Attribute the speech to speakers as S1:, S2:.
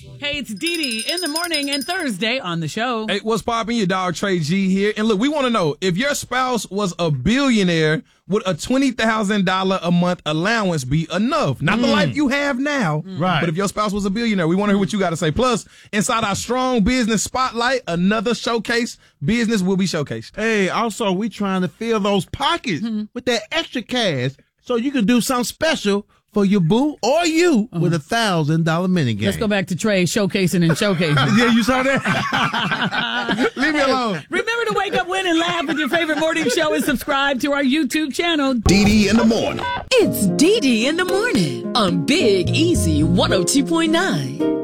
S1: Hey, it's Dee Dee in the morning and Thursday on the show.
S2: Hey, what's poppin'? Your dog Trey G here. And look, we want to know, if your spouse was a billionaire, would a $20,000 a month allowance be enough? Not the life you have now,
S3: right?
S2: But if your spouse was a billionaire, we want to hear what you got to say. Plus, inside our Strong Business Spotlight, another showcase, business will be showcased.
S3: Hey, also, we trying to fill those pockets with that extra cash so you can do something special for your boo or you with $1,000 minigame.
S1: Let's go back to Trey showcasing and showcasing.
S3: Yeah, you saw that? Leave me alone.
S1: Remember to wake up, win, and laugh with your favorite morning show and subscribe to our YouTube channel.
S4: Dee Dee in the morning.
S5: It's Dee Dee in the morning on Big Easy 102.9.